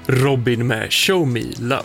Robin med Show Me Love.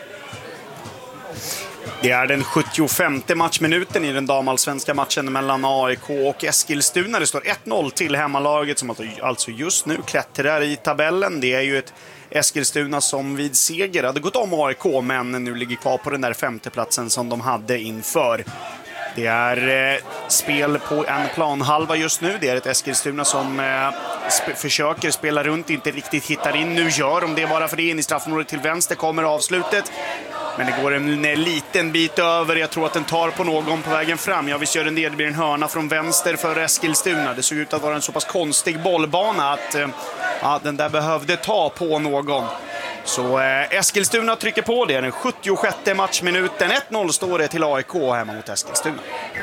Det är den 75:e matchminuten i den damallsvenska matchen mellan AIK och Eskilstuna. Det står 1-0 till hemmalaget som alltså just nu klättrar i tabellen. Det är ju ett Eskilstuna som vid seger hade gått om AIK men nu ligger kvar på den där 5:e platsen som de hade inför. Det är spel på en planhalva just nu. Det är ett Eskilstuna som försöker spela runt, inte riktigt hittar in. Nu gör de det bara för det. In i straffområdet till vänster kommer avslutet. Men det går en liten bit över. Jag tror att den tar på någon på vägen fram. Ja, visst gör den det. Det blir en hörna från vänster för Eskilstuna. Det såg ut att vara en så pass konstig bollbana att den där behövde ta på någon. Så Eskilstuna trycker på det. Den 76:e matchminuten. 1-0 står det till AIK hemma mot Eskilstuna.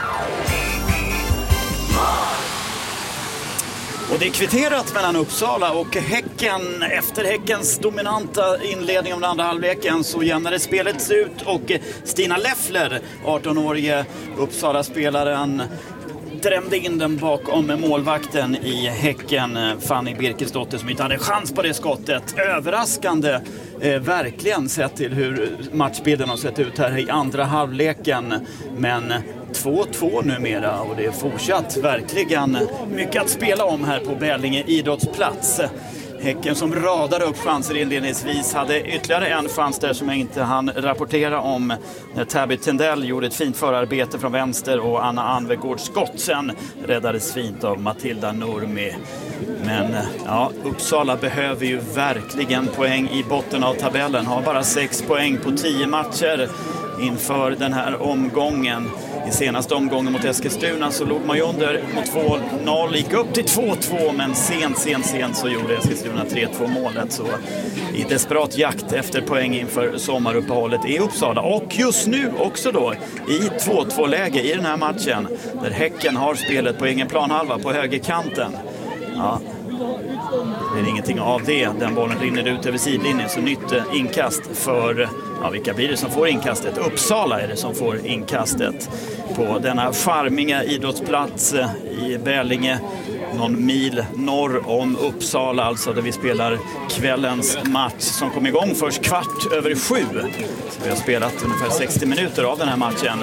Och det är kvitterat mellan Uppsala och Häcken. Efter Häckens dominanta inledning av den andra halvleken så jämnade spelet ut och Stina Leffler, 18-årige Uppsala-spelaren, drämde in den bakom målvakten i Häcken, Fanny Birkesdotter, som inte hade chans på det skottet. Överraskande, verkligen, sett till hur matchbilden har sett ut här i andra halvleken. Men 2-2 numera och det är fortsatt verkligen mycket att spela om här på Bälinge idrottsplats. Häcken som radar upp chanser inledningsvis hade ytterligare en chans där som jag inte hann rapportera om när Tabby Tendell gjorde ett fint förarbete från vänster och Anna Anvegårds skott sen räddades fint av Matilda Nurmi. Men ja, Uppsala behöver ju verkligen poäng i botten av tabellen, har bara 6 poäng på 10 matcher inför den här omgången. I senaste omgången mot Eskilstuna så låg man ju under mot 2-0, gick upp till 2-2, men sent så gjorde Eskilstuna 3-2 målet. Så i desperat jakt efter poäng inför sommaruppehållet är Uppsala. Och just nu också då i 2-2-läge i den här matchen där Häcken har spelet på egen planhalva på högerkanten. Ja, det är ingenting av det. Den bollen rinner ut över sidlinjen, så nytt inkast för, ja, vilka blir det som får inkastet? Uppsala är det som får inkastet på denna charmiga idrottsplats i Bälinge, någon mil norr om Uppsala, alltså där vi spelar kvällens match som kom igång först 7:15. Så vi har spelat ungefär 60 minuter av den här matchen.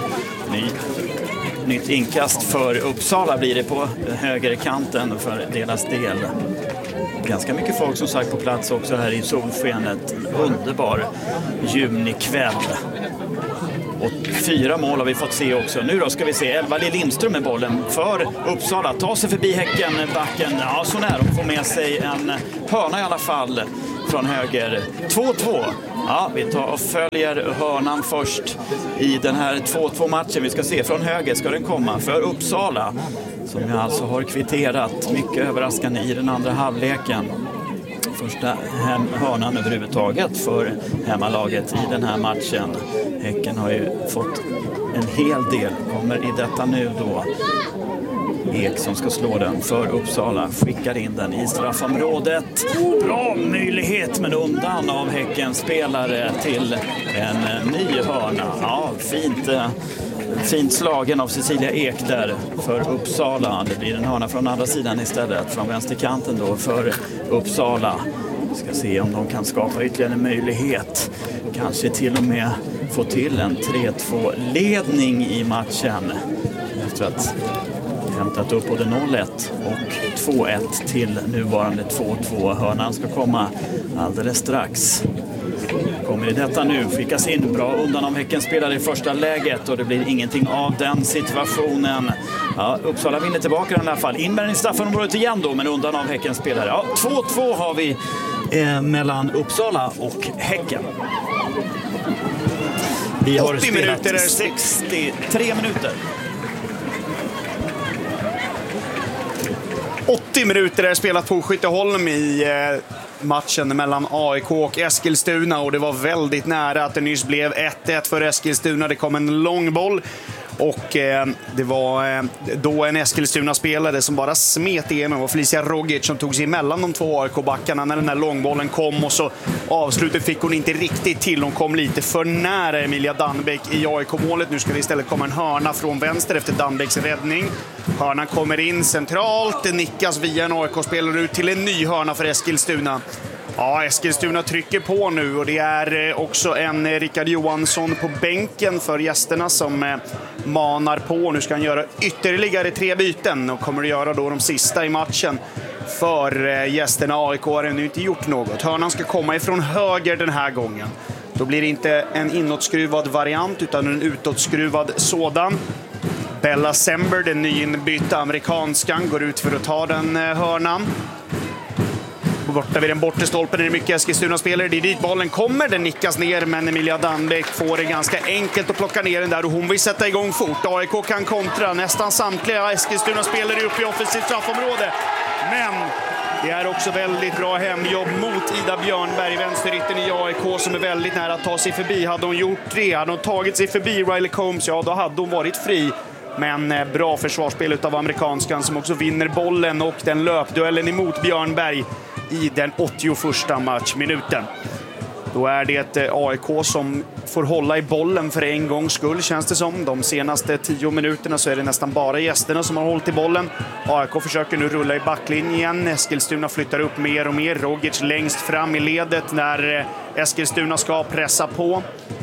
Nytt inkast för Uppsala blir det på högerkanten för deras del. Ganska mycket folk som sagt på plats också här i solskenet. En underbar junikväll. Och 4 mål har vi fått se också. Nu då ska vi se Elva-Li Lindström med bollen för Uppsala. Ta sig förbi Häcken, backen. Ja, så när de får med sig en hörna i alla fall från höger. 2-2. Ja, vi tar och följer hörnan först i den här 2-2-matchen. Vi ska se, från höger ska den komma för Uppsala, som jag alltså har kvitterat mycket överraskande i den andra halvleken. Första hörnan överhuvudtaget för hemmalaget i den här matchen. Häcken har ju fått en hel del, kommer i detta nu då. Ek som ska slå den för Uppsala, skickar in den i straffområdet. Bra möjlighet, men undan av Häckens spelare till en ny hörna. Ja, fint slagen av Cecilia Ek där för Uppsala. Det blir en hörna från andra sidan istället, från vänsterkanten då för Uppsala. Ska se om de kan skapa ytterligare en möjlighet. Kanske till och med få till en 3-2-ledning i matchen efter att hämtat upp både 0-1 och 2-1 till nuvarande 2-2. Hörnan ska komma alldeles strax. Kommer i detta nu, skickas in bra undan om Häcken spelar i första läget och det blir ingenting av den situationen. Ja, Uppsala vinner tillbaka i alla fall. In med den i straffområdet igen då, men undan av Häckens spelare. Ja, 2-2 har vi mellan Uppsala och Häcken. Vi har spelat 63 minuter. 80 minuter är spelat på Skytteholm i matchen mellan AIK och Eskilstuna, och det var väldigt nära att det nyss blev 1-1 för Eskilstuna. Det kom en lång boll och det var då en Eskilstuna-spelare som bara smet igenom, och Felicia Rogic som tog sig emellan de två AIK-backarna när den här långbollen kom, och så avslutet fick hon inte riktigt till. Hon kom lite för nära Emilia Danbeck i AIK-målet. Nu ska det istället komma en hörna från vänster efter Danbecks räddning. Hörnan kommer in centralt, det nickas via en AIK-spelare ut till en ny hörna för Eskilstuna. Ja, Eskilstuna trycker på nu och det är också en Rickard Johansson på bänken för gästerna som manar på. Nu ska han göra ytterligare 3 byten och kommer att göra då de sista i matchen. För gästerna AIK har ännu inte gjort något. Hörnan ska komma ifrån höger den här gången. Då blir det inte en inåtskruvad variant utan en utåtskruvad sådan. Bella Sember, den nyinbytta amerikanskan, går ut för att ta den hörnan. Borta vid den bortre stolpen är det mycket Eskilstuna-spelare. Det är dit bollen kommer, den nickas ner, men Emilia Danbeck får det ganska enkelt att plocka ner den där och hon vill sätta igång fort. AIK kan kontra, nästan samtliga Eskilstuna-spelare uppe i offensivt straffområde. Men det är också väldigt bra hemjobb mot Ida Björnberg, vänsterytten i AIK, som är väldigt nära att ta sig förbi. Hade hon gjort 3, hade hon tagit sig förbi Riley Combs, ja då hade hon varit fri. Men bra försvarsspel av amerikanskan som också vinner bollen och den löpduellen emot Björnberg i den 81:a matchminuten. Då är det AIK som får hålla i bollen för en gångs skull, känns det som. De senaste 10 minuterna så är det nästan bara gästerna som har hållit i bollen. AIK försöker nu rulla i backlinjen igen. Eskilstuna flyttar upp mer och mer. Rogic längst fram i ledet när Eskilstuna ska pressa på.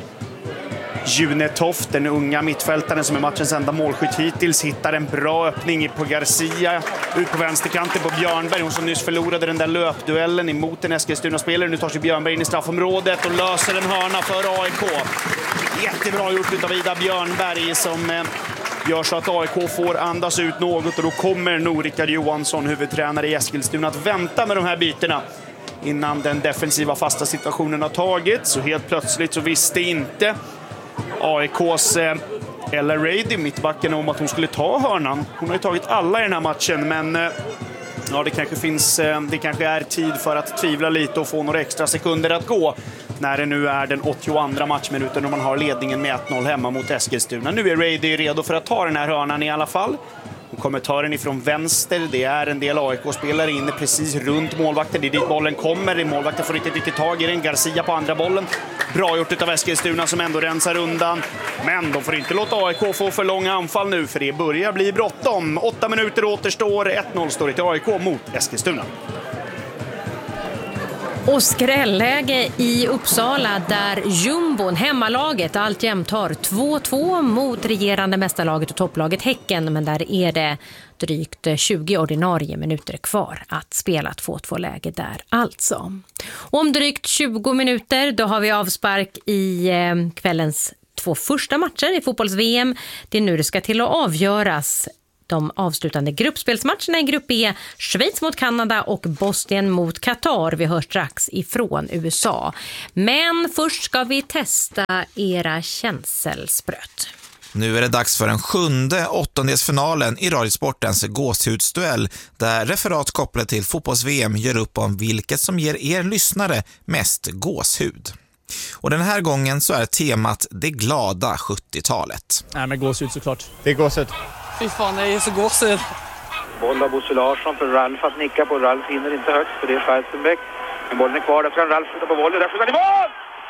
June Toft, den unga mittfältaren som är matchens enda målskytt hittills, hittar en bra öppning på Garcia ut på vänsterkanten på Björnberg. Hon som nyss förlorade den där löpduellen emot en Eskilstuna-spelare. Nu tar sig Björnberg in i straffområdet och löser en hörna för AIK. Jättebra gjort av Ida Björnberg som gör så att AIK får andas ut något, och då kommer nog Rickard Johansson, huvudtränare i Eskilstuna, att vänta med de här bytena innan den defensiva fasta situationen har tagits. Så helt plötsligt så visste inte AIKs Ella Reidy, mittbacken, om att hon skulle ta hörnan. Hon har ju tagit alla i den här matchen, men ja, det kanske är tid för att tvivla lite och få några extra sekunder att gå när det nu är den 82:a matchminuten och man har ledningen med 1-0 hemma mot Eskilstuna. Nu är Reidy redo för att ta den här hörnan i alla fall. Hon kommer ta den ifrån vänster. Det är en del AIK-spelare inne precis runt målvakten. Det är dit bollen kommer. Målvakten får riktigt tag i den. Garcia på andra bollen. Bra gjort av Eskilstuna som ändå rensar undan. Men de får inte låta AIK få för långa anfall nu, för det börjar bli bråttom. 8 minuter återstår. 1-0 står det till AIK mot Eskilstuna. Och skrälläge i Uppsala där jumbon, hemmalaget, alltjämt har 2-2 mot regerande mästarlaget och topplaget Häcken. Men där är det drygt 20 ordinarie minuter kvar att spela 2-2-läge där alltså. Och om drygt 20 minuter då har vi avspark i kvällens 2 första matcher i fotbolls-VM. Det är nu det ska till att avgöras. De avslutande gruppspelsmatcherna i grupp E, Schweiz mot Kanada och Bosnien mot Qatar. Vi hör strax ifrån USA. Men först ska vi testa era känselspröt. Nu är det dags för den 7:e åttondelsfinalen i Radiosportens gåshudsduell, där referat kopplat till fotbolls-VM gör upp om vilket som ger er lyssnare mest gåshud. Och den här gången så är temat det glada 70-talet. Nej, men gåshud såklart. Det är gåshud. Fy fan, det är så gåshud. Boll av Bosse Larsson för Ralf att nicka på. Ralf hinner inte högt för det är Färstenbäck. Men bollen är kvar, där ska Ralf skjuta på volley. Där skjuter han i mål!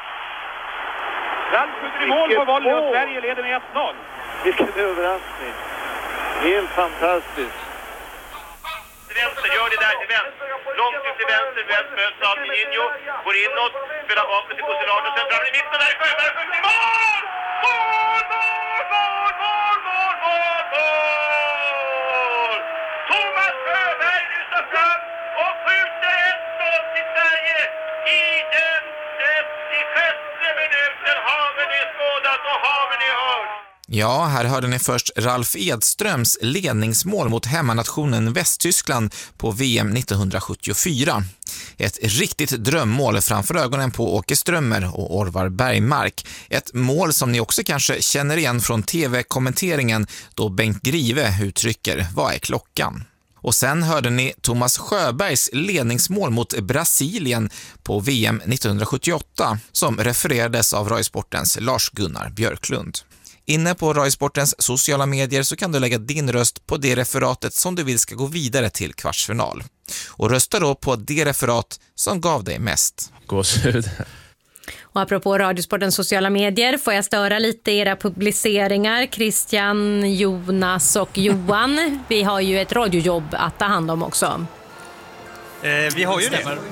Ralf skjuter i mål på volley och Sverige leder med 1-0. Vilken överraskning. Helt fantastiskt. Till vänster, gör det där till vänster. Långt ut till vänster, möts av Ninho. Går inåt, spelar vapen till Bosse Larsson. Sen drar han i mitten, där är Sjöberg och skjuter i mål! Mål, mål, mål, mål, mål, mål, mål! Thomas Sjöberg rusar fram och skjuter 1-0 till Sverige i den 36:e minuten. Har vi det skådat och har vi det hört? Ja, här hörde ni först Ralf Edströms ledningsmål mot hemmanationen Västtyskland på VM 1974. Ett riktigt drömmål framför ögonen på Åke Strömmer och Orvar Bergmark. Ett mål som ni också kanske känner igen från tv-kommenteringen då Bengt Grive uttrycker "Vad är klockan?" Och sen hörde ni Thomas Sjöbergs ledningsmål mot Brasilien på VM 1978 som refererades av Radiosportens Lars-Gunnar Björklund. Inne på Radiosportens sociala medier så kan du lägga din röst på det referatet som du vill ska gå vidare till kvartsfinal. Och rösta då på det referat som gav dig mest. Gåshud. Och apropå Radiosportens sociala medier får jag störa lite era publiceringar. Christian, Jonas och Johan. Vi har ju ett radiojobb att ta hand om också. Vi har ju det.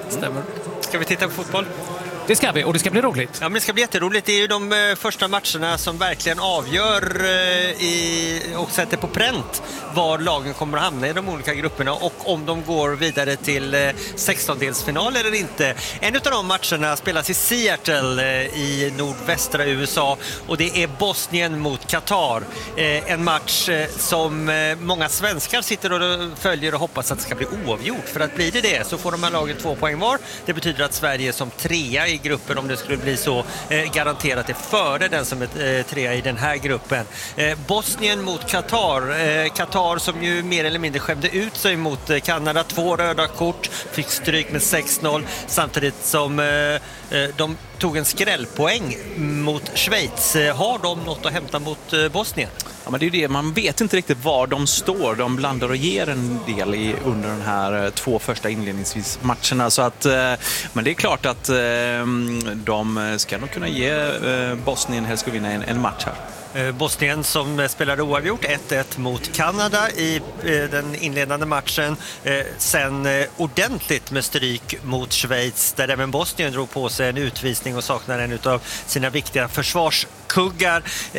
Stämmer. Ska vi titta på fotboll? Det ska vi, och det ska bli roligt. Ja, men det ska bli jätteroligt. Det är ju de första matcherna som verkligen avgör och sätter på pränt var lagen kommer att hamna i de olika grupperna och om de går vidare till 16-delsfinal eller inte. En av de matcherna spelas i Seattle i nordvästra USA och det är Bosnien mot Qatar. En match som många svenskar sitter och följer och hoppas att det ska bli oavgjort. För att blir det så får de här lagen 2 poäng var. Det betyder att Sverige som 3 i gruppen, om det skulle bli så, garanterat är före den som är 3 i den här gruppen. Bosnien mot Qatar. Qatar som ju mer eller mindre skämde ut sig mot Kanada. 2 röda kort, fick stryk med 6-0 samtidigt som de tog en skrällpoäng mot Schweiz. Har de något att hämta mot Bosnien? Ja, men det är ju det. Man vet inte riktigt var de står. De blandar och ger en del under den här 2 första inledningsvis matcherna. Så att, men det är klart att de ska nog kunna ge Bosnien-Hercegovina en match här. Bosnien som spelade oavgjort 1-1 mot Kanada i den inledande matchen. Sen ordentligt med stryk mot Schweiz där även Bosnien drog på sig en utvisning och saknar en av sina viktiga försvarskuggar.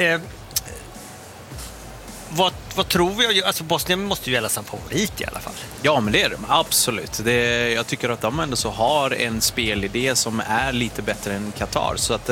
Vad tror vi? Alltså Bosnien måste ju gälla som favorit i alla fall. Ja, men det är de. Absolut. Jag tycker att de ändå så har en spelidé som är lite bättre än Qatar. Så att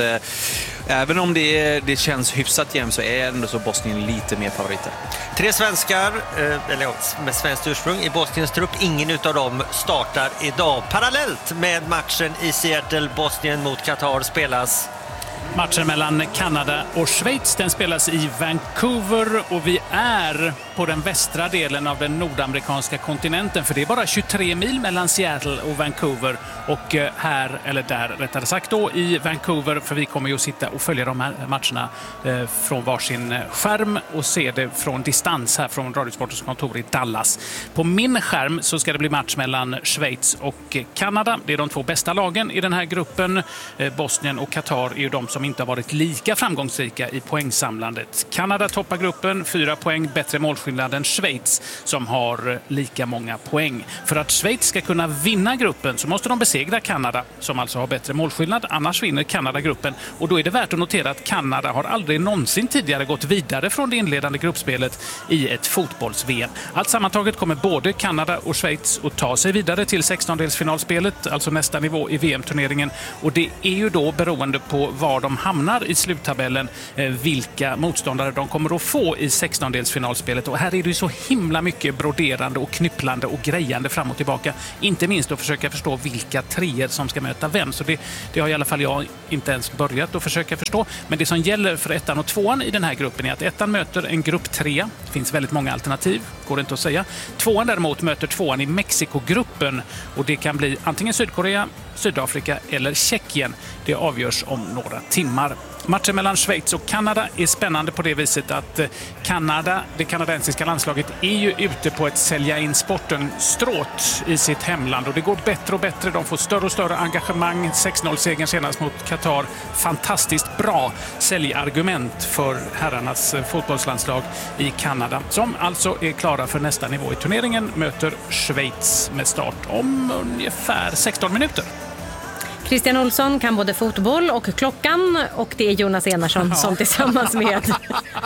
även om det känns hyfsat jämnt så är ändå så Bosnien lite mer favoriter. 3 svenskar, eller med svenskt ursprung i Bosniens trupp. Ingen utav dem startar idag. Parallellt med matchen i Seattle, Bosnien mot Qatar spelas. Matchen mellan Kanada och Schweiz, den spelas i Vancouver och vi är på den västra delen av den nordamerikanska kontinenten, för det är bara 23 mil mellan Seattle och Vancouver och här, eller där rättare sagt då, i Vancouver, för vi kommer ju att sitta och följa de här matcherna från varsin skärm och se det från distans här från Radiosportens kontor i Dallas. På min skärm så ska det bli match mellan Schweiz och Kanada. Det är de 2 bästa lagen i den här gruppen. Bosnien och Qatar är ju de som inte har varit lika framgångsrika i poängsamlandet. Kanada toppar gruppen, 4 poäng, bättre målskillnad än Schweiz som har lika många poäng. För att Schweiz ska kunna vinna gruppen så måste de besegra Kanada som alltså har bättre målskillnad, annars vinner Kanada gruppen. Och då är det värt att notera att Kanada har aldrig någonsin tidigare gått vidare från det inledande gruppspelet i ett fotbolls-VM. Allt sammantaget kommer både Kanada och Schweiz att ta sig vidare till 16-delsfinalspelet, alltså nästa nivå i VM-turneringen. Och det är ju då beroende på var de hamnar i sluttabellen, vilka motståndare de kommer att få i 16-delsfinalspelet. Och här är det ju så himla mycket broderande och knypplande och grejande fram och tillbaka. Inte minst att försöka förstå vilka 3 som ska möta vem. Så det har i alla fall jag inte ens börjat att försöka förstå. Men det som gäller för 1:an och 2:an i den här gruppen är att 1:an möter en grupp 3. Det finns väldigt många alternativ, går det inte att säga. 2:an däremot möter 2:an i Mexiko-gruppen. Och det kan bli antingen Sydkorea, Sydafrika eller Tjeckien. Det avgörs om några timmar. Matchen mellan Schweiz och Kanada är spännande på det viset att Kanada, det kanadensiska landslaget, är ju ute på ett sälja in sporten stråt i sitt hemland och det går bättre och bättre. De får större och större engagemang. 6-0-segern senast mot Qatar. Fantastiskt bra säljargument för herrarnas fotbollslandslag i Kanada, som alltså är klara för nästa nivå i turneringen, möter Schweiz med start om ungefär 16 minuter. Christian Olsson kan både fotboll och klockan, och det är Jonas Enarsson som tillsammans med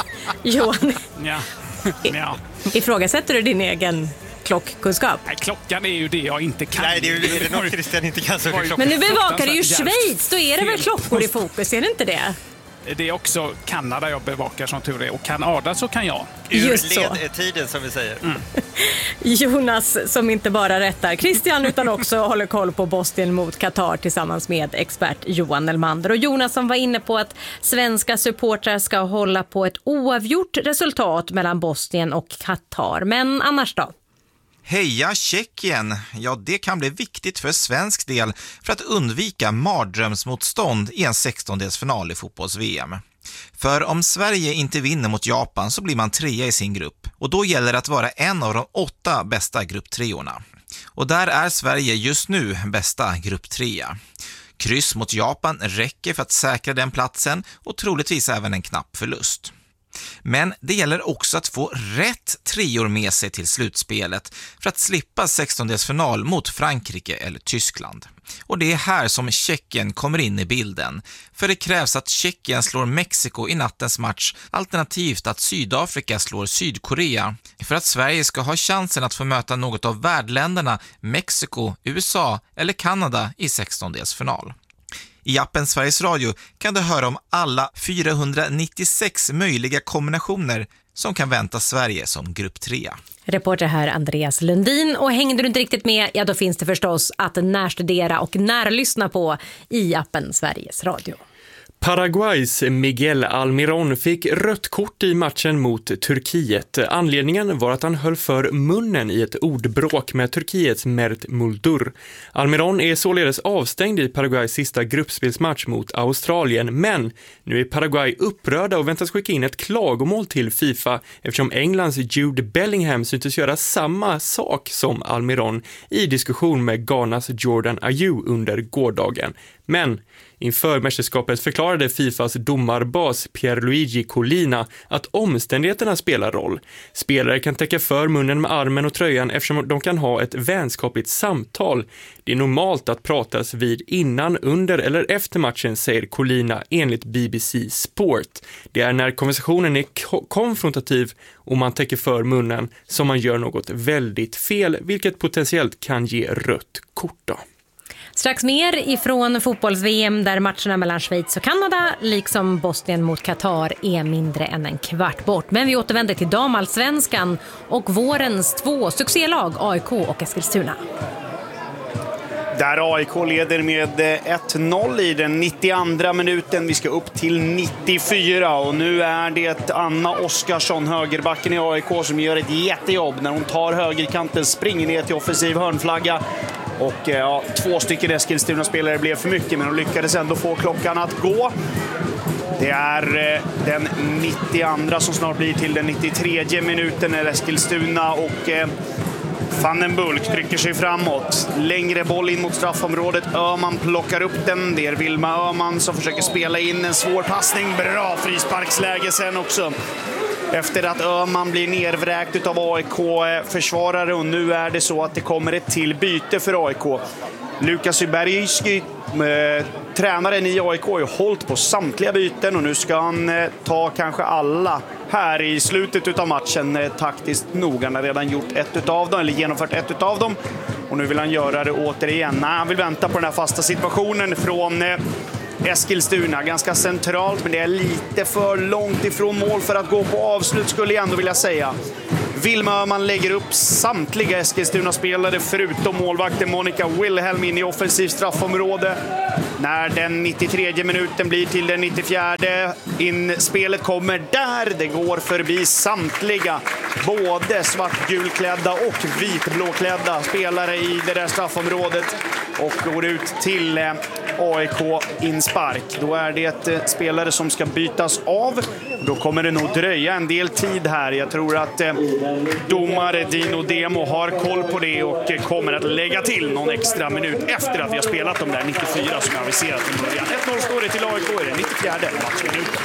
Johan ifrågasätter du din egen klockkunskap? Nej, klockan är ju det jag inte kan. Nej, det är något Christian inte kan. Så men nu bevakar du ju Schweiz, då är det väl klockor i fokus, är det inte det? Det är också Kanada jag bevakar som tur är, och Kanada så kan jag. Just så. Urled är tiden som vi säger. Jonas som inte bara rättar Christian utan också håller koll på Bosnien mot Qatar tillsammans med expert Johan Elmander. Och Jonas som var inne på att svenska supportrar ska hålla på ett oavgjort resultat mellan Bosnien och Qatar. Men annars då? Heja Tjeckien! Ja, det kan bli viktigt för svensk del för att undvika mardrömsmotstånd i en 16-delsfinal i fotbolls-VM. För om Sverige inte vinner mot Japan så blir man 3 i sin grupp. Och då gäller det att vara en av de 8 bästa grupptreorna. Och där är Sverige just nu bästa grupptrea. Kryss mot Japan räcker för att säkra den platsen och troligtvis även en knapp förlust. Men det gäller också att få rätt treor med sig till slutspelet för att slippa 16-delsfinal mot Frankrike eller Tyskland. Och det är här som Tjeckien kommer in i bilden. För det krävs att Tjeckien slår Mexiko i nattens match, alternativt att Sydafrika slår Sydkorea. För att Sverige ska ha chansen att få möta något av värdländerna Mexiko, USA eller Kanada i 16-delsfinal. I appen Sveriges Radio kan du höra om alla 496 möjliga kombinationer som kan vänta Sverige som grupp 3. Reporter här Andreas Lundin, och hängde du inte riktigt med, ja då finns det förstås att närstudera och närlyssna på i appen Sveriges Radio. Paraguays Miguel Almirón fick rött kort i matchen mot Turkiet. Anledningen var att han höll för munnen i ett ordbråk med Turkiets Mert Muldur. Almirón är således avstängd i Paraguays sista gruppspelsmatch mot Australien, men nu är Paraguay upprörda och väntas skicka in ett klagomål till FIFA eftersom Englands Jude Bellingham syntes göra samma sak som Almirón i diskussion med Ghanas Jordan Ayew under gårdagen. Men inför mästerskapet förklarade FIFAs domarbas Pierluigi Collina att omständigheterna spelar roll. Spelare kan täcka för munnen med armen och tröjan eftersom de kan ha ett vänskapligt samtal. Det är normalt att pratas vid innan, under eller efter matchen, säger Collina enligt BBC Sport. Det är när konversationen är konfrontativ och man täcker för munnen som man gör något väldigt fel, vilket potentiellt kan ge rött kort då. Strax mer ifrån fotbolls-VM där matcherna mellan Schweiz och Kanada liksom Bosnien mot Qatar är mindre än en kvart bort. Men vi återvänder till damallsvenskan och vårens 2 succélag AIK och Eskilstuna. Där AIK leder med 1-0 i den 92:a minuten. Vi ska upp till 94 och nu är det Anna Oskarsson, högerbacken i AIK, som gör ett jättejobb när hon tar högerkanten, springer ner till offensiv hörnflagga. Och 2 stycken Eskilstuna-spelare blev för mycket, men de lyckades ändå få klockan att gå. Det är den 92 som snart blir till den 93 minuten när Eskilstuna och Van den Bulk trycker sig framåt. Längre boll in mot straffområdet. Öhman plockar upp den. Det är Vilma Öhman som försöker spela in en svår passning. Bra frisparksläge sen också. Efter att Öhman blir nervräkt av AIK-försvarare, och nu är det så att det kommer ett till byte för AIK. Lukas Ubergski, tränaren i AIK, har hållit på samtliga byten och nu ska han ta kanske alla här i slutet av matchen taktiskt nog. Han har redan gjort ett av dem, eller genomfört ett av dem, och nu vill han göra det återigen. Nej, han vill vänta på den här fasta situationen från Eskilstuna. Ganska centralt, men det är lite för långt ifrån mål för att gå på avslut, skulle jag ändå vilja säga. Vilma Öhman lägger upp samtliga Eskilstuna-spelare förutom målvakten Monica Wilhelm in i offensiv straffområde. När den 93 minuten blir till den 94, inspelet kommer där. Det går förbi samtliga, både svartgulklädda och vitblåklädda spelare i det där straffområdet, och går ut till AIK inspark. Då är det spelare som ska bytas av. Då kommer det nog dröja en del tid här. Jag tror att domare Dino Demo har koll på det och kommer att lägga till någon extra minut efter att vi har spelat de där 94 som jag aviserat i början. 1-0 står det till AIK i den 94 matchminuten.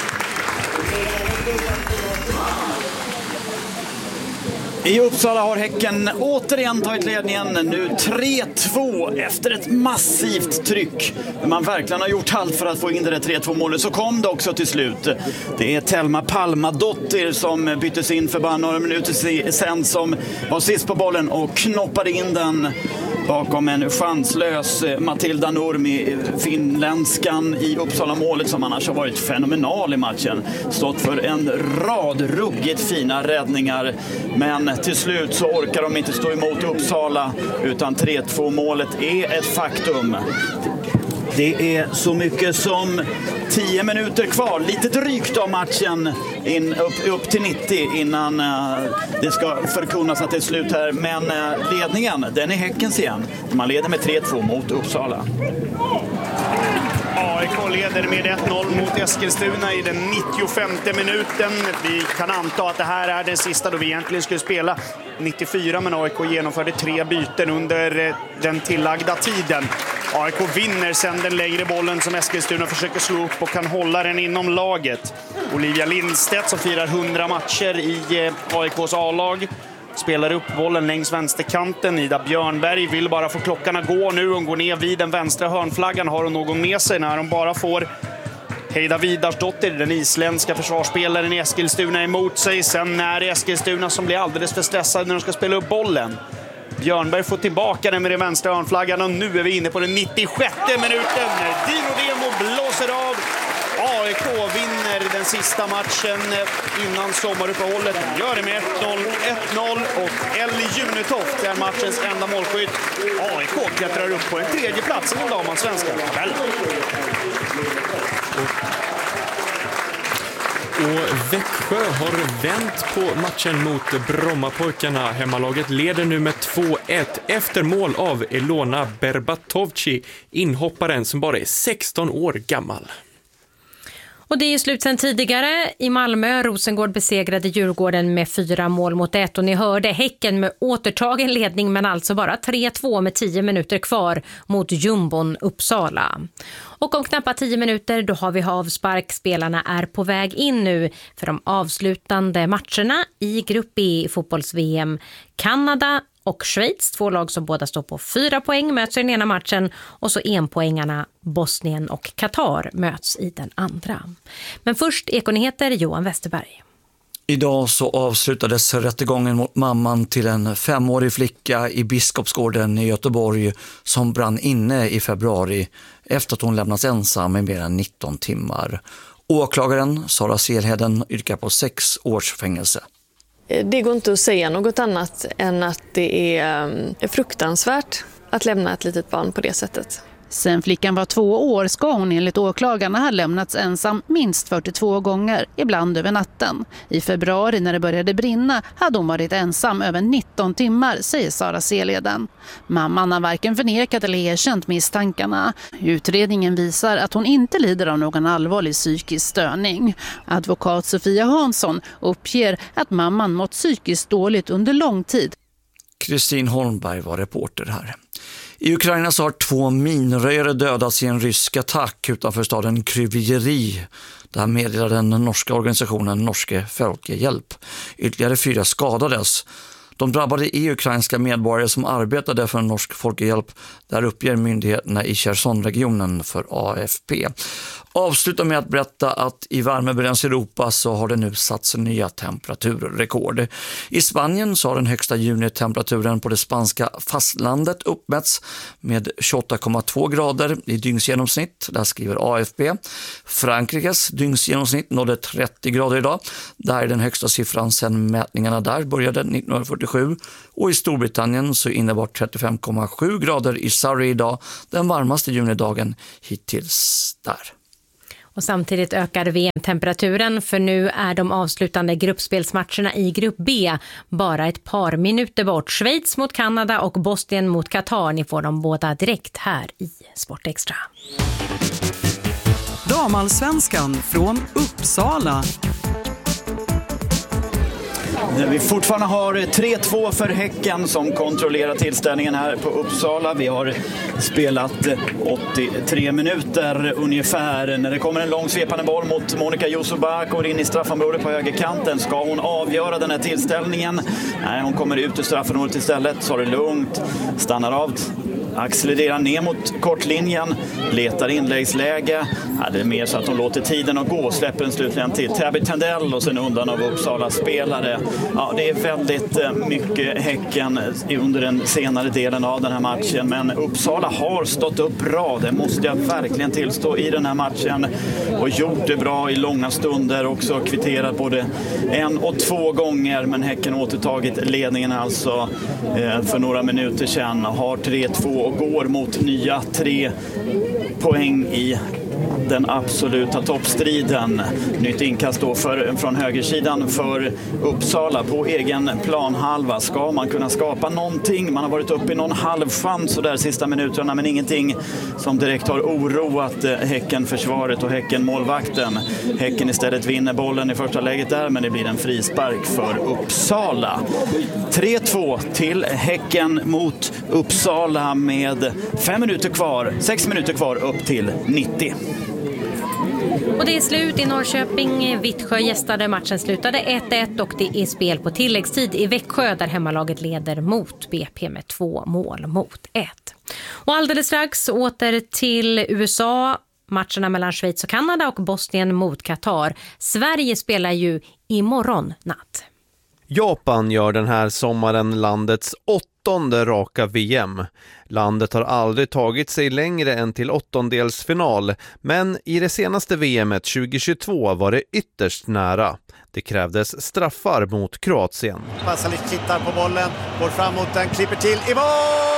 I Uppsala har Häcken återigen tagit ledningen, nu 3-2 efter ett massivt tryck. Man verkligen har gjort allt för att få in det där 3-2-målet, så kom det också till slut. Det är Telma Palmadottir som byttes in för bara några minuter sen, som var sist på bollen och knoppade in den bakom en chanslös Matilda Nurmi, finländskan i Uppsala-målet, som annars har varit fenomenal i matchen. Stått för en rad ruggigt fina räddningar, men till slut så orkar de inte stå emot Uppsala, utan 3-2-målet är ett faktum. Det är så mycket som 10 minuter kvar, lite drygt av matchen, upp till 90 innan det ska förkunnas att det är slut här. Men ledningen, den är Häckens igen. Man leder med 3-2 mot Uppsala. AIK leder med 1-0 mot Eskilstuna i den 95:e minuten. Vi kan anta att det här är den sista då vi egentligen skulle spela 94, men AIK genomförde 3 byten under den tillagda tiden. AIK vinner sen den lägre bollen som Eskilstuna försöker slå upp och kan hålla den inom laget. Olivia Lindstedt som firar 100 matcher i AIKs A-lag spelar upp bollen längs vänsterkanten. Ida Björnberg vill bara få klockan att gå nu. Hon går ner vid den vänstra hörnflaggan. Har hon någon med sig när hon bara får Heida Vidarsdottir, den isländska försvarsspelaren i Eskilstuna, emot sig. Sen är det Eskilstuna som blir alldeles för stressad när de ska spela upp bollen. Björnberg får tillbaka den med den vänstra hörnflaggan och nu är vi inne på den 96:e minuten. Dino Demo blåser av. AIK vinner den sista matchen innan sommaruppehållet. De gör det med 1-0 och Ellie Junetoft är matchens enda målskytt. AIK klättrar upp på en tredje plats i den damallsvenska tabellen. Och Växjö har vänt på matchen mot Brommapojkarna. Hemmalaget leder nu med 2-1 efter mål av Elona Berbatovci, inhopparen som bara är 16 år gammal. Och det är slut sen tidigare i Malmö. Rosengård besegrade Djurgården med 4-1. Och ni hörde Häcken med återtagen ledning, men alltså bara 3-2 med 10 minuter kvar mot Jumbon Uppsala. Och om knappt 10 minuter då har vi avspark. Spelarna är på väg in nu för de avslutande matcherna i Grupp B i fotbolls-VM. Kanada och Schweiz, 2 lag som båda står på 4 poäng, möts i den ena matchen, och så enpoängarna Bosnien och Qatar möts i den andra. Men först Ekonyheter, Johan Westerberg. Idag så avslutades rättegången mot mamman till en 5-årig flicka i Biskopsgården i Göteborg som brann inne i februari efter att hon lämnats ensam i mer än 19 timmar. Åklagaren Sara Selheden yrkar på 6 års fängelse. Det går inte att säga något annat än att det är fruktansvärt att lämna ett litet barn på det sättet. Sen flickan var 2 år ska hon enligt åklagarna ha lämnats ensam minst 42 gånger, ibland över natten. I februari när det började brinna hade hon varit ensam över 19 timmar, säger Sara Seleden. Mamman har varken förnekat eller erkänt misstankarna. Utredningen visar att hon inte lider av någon allvarlig psykisk störning. Advokat Sofia Hansson uppger att mamman mått psykiskt dåligt under lång tid. Kristin Holmberg var reporter här. I Ukraina så har 2 minröjare dödats i en rysk attack utanför staden Kryvyi. Där meddelar den norska organisationen Norske Folkehjälp. Ytterligare 4 skadades. De drabbade är ukrainska medborgare som arbetade för en norsk folkehjälp. Där uppger myndigheterna i Cherson-regionen för AFP. Avslutar med att berätta att i värmebölens Europa så har det nu satts nya temperaturrekord. I Spanien så har den högsta junitemperaturen på det spanska fastlandet uppmätts med 28,2 grader i dygnsgenomsnitt. Där skriver AFP. Frankrikes dygnsgenomsnitt nådde 30 grader idag. Där är den högsta siffran sedan mätningarna där började 1947. Och i Storbritannien så innebar 35,7 grader i Surrey idag den varmaste junidagen hittills där. Och samtidigt ökar VM-temperaturen, för nu är de avslutande gruppspelsmatcherna i Grupp B bara ett par minuter bort. Schweiz mot Kanada och Bosnien mot Qatar. Ni får dem båda direkt här i Sportextra. Damallsvenskan från Uppsala. Vi fortfarande har 3-2 för Häcken som kontrollerar tillställningen här på Uppsala. Vi har spelat 83 minuter ungefär. När det kommer en lång svepande boll mot Monica Jusubak går in i straffområdet på högerkanten. Ska hon avgöra den här tillställningen? Nej, hon kommer ut ur straffområdet istället. Så är det lugnt. Stannar av. Accelererar ner mot kortlinjen, letar inläggsläge. Ja, det är mer så att hon låter tiden att gå, släpper den slutligen till Tabby Tendell och sen undan av Uppsala spelare. Ja, det är väldigt mycket Häcken under den senare delen av den här matchen, men Uppsala har stått upp bra, det måste jag verkligen tillstå, i den här matchen och gjort det bra i långa stunder, också kvitterat både 1 och 2 gånger, men Häcken återtagit ledningen alltså för några minuter sedan, har 3-2 och går mot nya 3 poäng i den absoluta toppstriden. Nytt inkast då från högersidan för Uppsala på egen planhalva. Ska man kunna skapa någonting? Man har varit uppe i någon halvchans så där sista minuterna, men ingenting som direkt har oroat Häcken-försvaret och Häcken-målvakten. Häcken istället vinner bollen i första läget där, men det blir en frispark för Uppsala. 3-2 till Häcken mot Uppsala med 6 minuter kvar upp till 90. Och det är slut i Norrköping. Vittsjö gästade, matchen slutade 1-1 och det är spel på tilläggstid i Växjö där hemmalaget leder mot BP med 2-1. Och alldeles strax åter till USA. Matcherna mellan Schweiz och Kanada och Bosnien mot Qatar. Sverige spelar ju imorgon natt. Japan gör den här sommaren landets 8:e raka VM. Landet har aldrig tagit sig längre än till 8-delsfinal, men i det senaste VMet 2022 var det ytterst nära. Det krävdes straffar mot Kroatien. Pasalic tittar på bollen, går framåt den, klipper till i mål!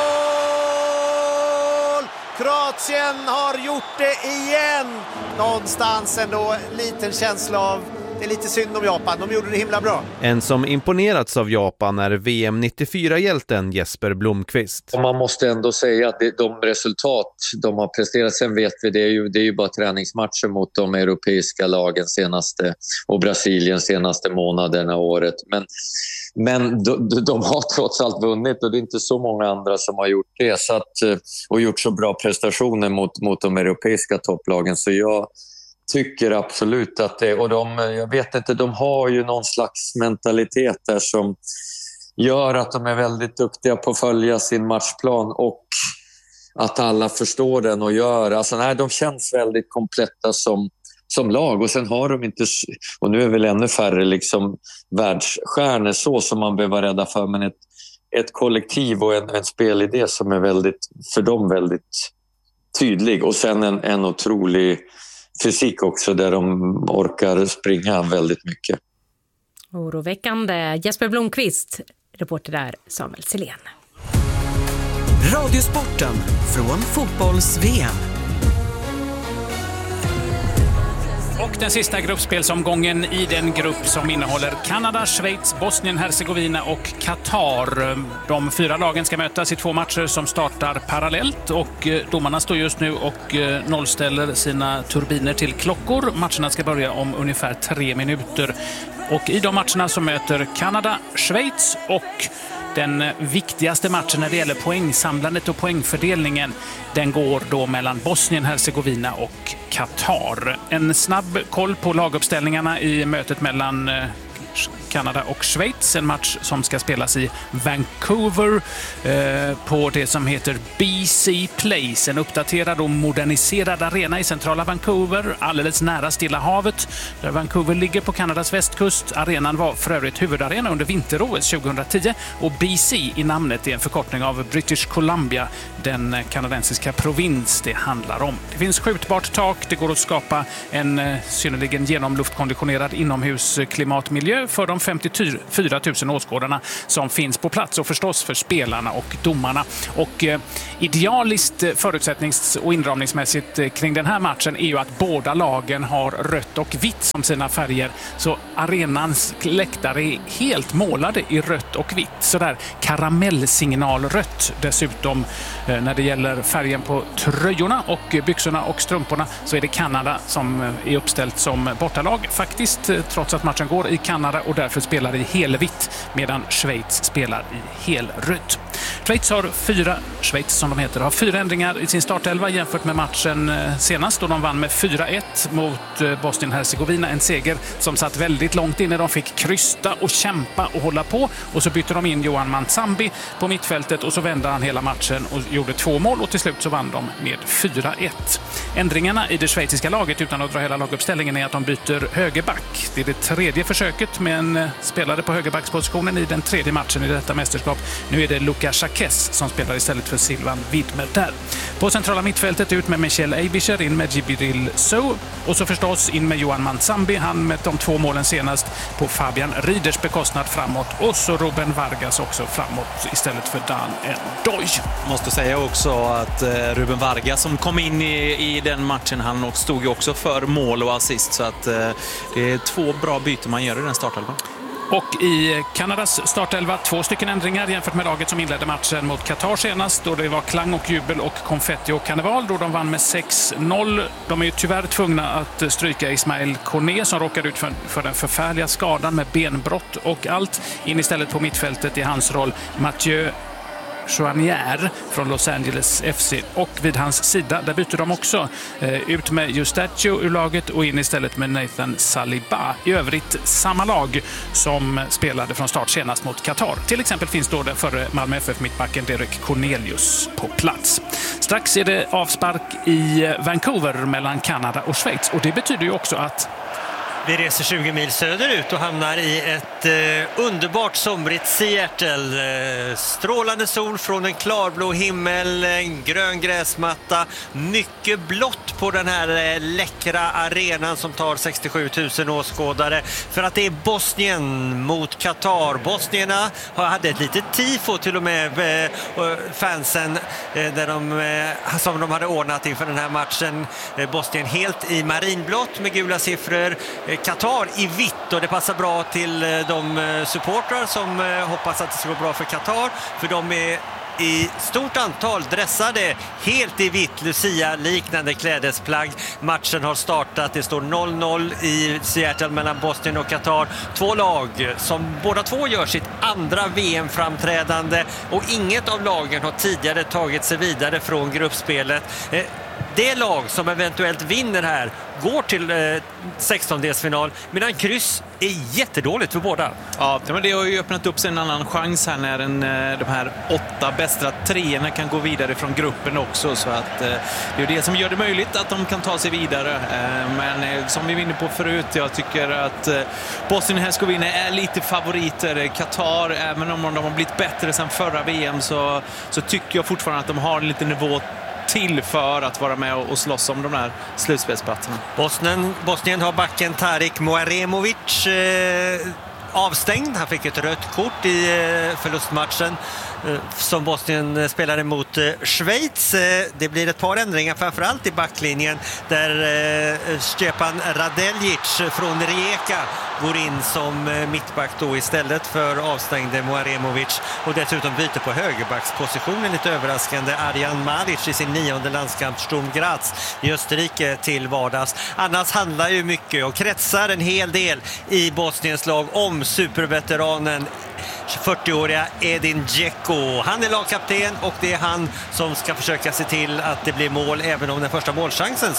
Kroatien har gjort det igen! Någonstans ändå en liten känsla av det är lite synd om Japan, de gjorde det himla bra. En som imponerats av Japan är VM 94-hjälten Jesper Blomqvist. Man måste ändå säga att de resultat de har presterat, sen vet vi det är ju bara träningsmatcher mot de europeiska lagen senaste och Brasilien senaste månaderna och året. Men de har trots allt vunnit och det är inte så många andra som har gjort det och gjort så bra prestationer mot de europeiska topplagen, så jag tycker absolut att det, och jag vet inte, de har ju någon slags mentalitet där som gör att de är väldigt duktiga på att följa sin matchplan och att alla förstår den och gör. Alltså, de känns väldigt kompletta som lag, och sen har de inte, och nu är väl ännu färre liksom världsstjärnor så som man behöver vara rädda för, men ett kollektiv och en spelidé som är väldigt, för dem väldigt tydlig, och sen en otrolig fysik också där de orkar springa väldigt mycket. Oroväckande. Jesper Blomqvist, reporter där Samuel Silén. Radiosporten från fotbolls-VM. Och den sista gruppspelsomgången i den grupp som innehåller Kanada, Schweiz, Bosnien, Hercegovina och Qatar. De 4 lagen ska mötas i 2 matcher som startar parallellt och domarna står just nu och nollställer sina turbiner till klockor. Matcherna ska börja om ungefär 3 minuter. Och i de matcherna så möter Kanada, Schweiz och den viktigaste matchen när det gäller poängsamlandet och poängfördelningen, den går då mellan Bosnien, Hercegovina och Qatar. En snabb koll på laguppställningarna i mötet mellan Kanada och Schweiz. En match som ska spelas i Vancouver på det som heter BC Place. En uppdaterad och moderniserad arena i centrala Vancouver, alldeles nära Stilla havet, där Vancouver ligger på Kanadas västkust. Arenan var för övrigt huvudarena under vinter-OS 2010 och BC i namnet är en förkortning av British Columbia, den kanadensiska provins det handlar om. Det finns skjutbart tak, det går att skapa en synnerligen genomluftkonditionerad inomhusklimatmiljö för de 54 000 åskådarna som finns på plats och förstås för spelarna och domarna. Och idealiskt förutsättnings- och inramningsmässigt kring den här matchen är ju att båda lagen har rött och vitt som sina färger. Så arenans läktare är helt målade i rött och vitt. Sådär karamellsignalrött dessutom. När det gäller färgen på tröjorna och byxorna och strumporna så är det Kanada som är uppställt som bortalag. Faktiskt, trots att matchen går i Kanada och därför spelar i helvitt, medan Schweiz spelar i helrött. Schweiz har 4 ändringar i sin startelva jämfört med matchen senast då de vann med 4-1 mot Bosnien-Hercegovina. En seger som satt väldigt långt inne. De fick krysta och kämpa och hålla på och så bytte de in Johan Mansambi på mittfältet och så vände han hela matchen och gjorde 2 mål och till slut så vann de med 4-1. Ändringarna i det schweiziska laget, utan att dra hela laguppställningen, är att de byter högerback. Det är det 3:e försöket med en spelare på högerbackspositionen i den 3:e matchen i detta mästerskap. Nu är det Lukas Chakes som spelar istället för Silvan Widmer där. På centrala mittfältet ut med Michel Eibischer, in med Djibril Sow och så förstås in med Johan Mansambi, han med de 2 målen senast på Fabian Rieders bekostnad framåt, och så Ruben Vargas också framåt istället för Dan N'Doye. Måste säga också att Ruben Vargas som kom in i den matchen. Han stod ju också för mål och assist, så att det är 2 bra byten man gör i den startelvan. Och i Kanadas startelva 2 stycken ändringar jämfört med laget som inledde matchen mot Qatar senast, då det var klang och jubel och konfetti och karneval då de vann med 6-0. De är ju tyvärr tvungna att stryka Ismail Koné som råkade ut för den förfärliga skadan med benbrott och allt. In istället på mittfältet i hans roll Mathieu Chouanier från Los Angeles FC, och vid hans sida där byter de också ut med Eustachio ur laget och in istället med Nathan Saliba. I övrigt samma lag som spelade från start senast mot Qatar. Till exempel finns då den före Malmö FF-mittbacken Derek Cornelius på plats. Strax är det avspark i Vancouver mellan Kanada och Schweiz, och det betyder ju också att vi reser 20 mil söderut och hamnar i ett underbart somrigt Seattle. Strålande sol från en klarblå himmel, en grön gräsmatta, mycket blått på den här läckra arenan som tar 67 000 åskådare. För att det är Bosnien mot Qatar. Bosnierna hade ett litet tifo till och med fansen som de hade ordnat inför den här matchen. Bosnien helt i marinblått med gula siffror. Qatar i vitt, och det passar bra till de supportrar som hoppas att det ska gå bra för Qatar, för de är i stort antal dressade helt i vitt, Lucia-liknande klädesplagg. Matchen har startat, det står 0-0 i Seattle mellan Bosnien och Qatar. 2 lag som båda två gör sitt andra VM-framträdande, och inget av lagen har tidigare tagit sig vidare från gruppspelet. Det lag som eventuellt vinner här går till 16-delsfinal, medan kryss är jättedåligt för båda. Ja, men det har ju öppnat upp sig en annan chans här när de här 8 bästa treorna kan gå vidare från gruppen också, så att det är det som gör det möjligt att de kan ta sig vidare. Men som vi var inne på förut, jag tycker att Bosnien-Hercegovina är lite favoriter. Qatar, även om de har blivit bättre sedan förra VM, så tycker jag fortfarande att de har en liten nivå till för att vara med och slåss om de här slutspelsplatserna. Bosnien har backen Tarik Muaremovic avstängd. Han fick ett rött kort i förlustmatchen som Bosnien spelade mot Schweiz. Det blir ett par ändringar, framförallt i backlinjen, där Stepan Radeljic från Rijeka går in som mittback då istället för avstängde Muaremovic, och dessutom byter på högerbackspositionen, lite överraskande, Arjan Maric i sin 9:e landskamp Sturm Graz i Österrike till vardags. Annars handlar ju mycket och kretsar en hel del i Bosniens lag om superveteranen 40-åriga Edin Dzeko. Han är lagkapten, och det är han som ska försöka se till att det blir mål, även om den första målchansen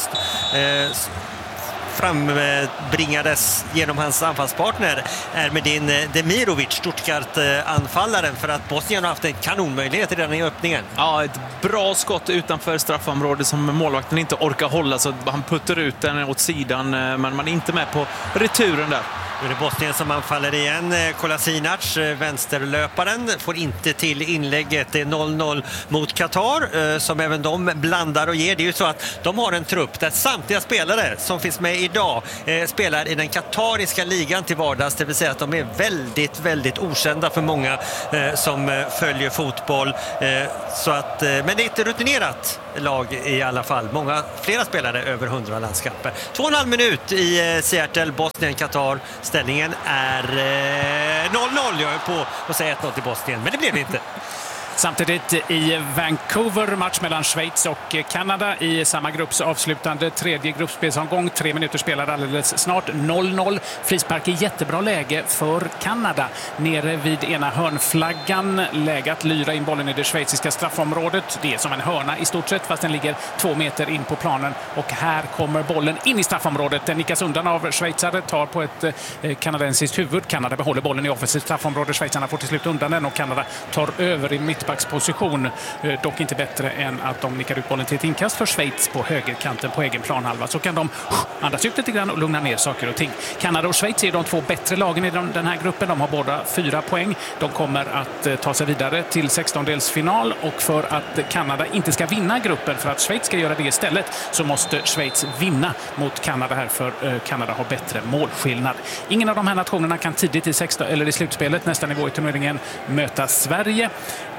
frambringades genom hans anfallspartner Ermedin Demirovic, Stuttgart-anfallaren, för att Bosnien har haft en kanonmöjlighet i den i öppningen. Ja, ett bra skott utanför straffområdet som målvakten inte orkar hålla, så han puttar ut den åt sidan, men man är inte med på returen där. Nu är det Bosnien som anfaller igen. Kolasinac, vänsterlöparen, får inte till inlägget. Det är 0-0 mot Qatar, som även de blandar och ger. Det är ju så att de har en trupp där samtliga spelare som finns med idag spelar i den katariska ligan till vardags. Det vill säga att de är väldigt, väldigt okända för många som följer fotboll. Men det är ett rutinerat lag i alla fall. Flera spelare över 100 landskamper. 2,5 minut i Seattle, Bosnien, Qatar. Ställningen är 0-0. Jag är på att säga 1-0 till Bosnien, men det blev det inte. Samtidigt i Vancouver, match mellan Schweiz och Kanada i samma grupps avslutande tredje gruppspelsomgång. 3 minuter spelade alldeles snart. 0-0. Frispark i jättebra läge för Kanada. Nere vid ena hörnflaggan. Läge att lyra in bollen i det schweiziska straffområdet. Det är som en hörna i stort sett, fast den ligger 2 meter in på planen. Och här kommer bollen in i straffområdet. Den nickas undan av schweizare, tar på ett kanadensiskt huvud. Kanada behåller bollen i offensivt straffområde. Schweizarna får till slut undan den, och Kanada tar över i mittbacksposition. Dock inte bättre än att de nickar ut bollen till ett inkast för Schweiz på högerkanten på egen planhalva. Så kan de andas ut lite grann och lugna ner saker och ting. Kanada och Schweiz är de 2 bättre lagen i den här gruppen. De har båda 4 poäng. De kommer att ta sig vidare till 16-delsfinal, och för att Kanada inte ska vinna gruppen, för att Schweiz ska göra det istället, så måste Schweiz vinna mot Kanada här, för Kanada har bättre målskillnad. Ingen av de här nationerna kan tidigt i slutspelet, nästa nivå i turneringen, möta Sverige.